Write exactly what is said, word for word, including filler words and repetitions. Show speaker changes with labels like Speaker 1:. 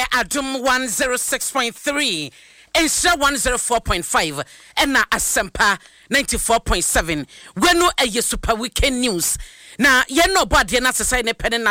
Speaker 1: Ɛyɛ Adum one oh six point three, Ensha one oh four point five, Enna Asempa ninety-four point seven. Wenu ɛyɛ super weekend news. Na yɛn no bad yɛn asesɛ ne pen na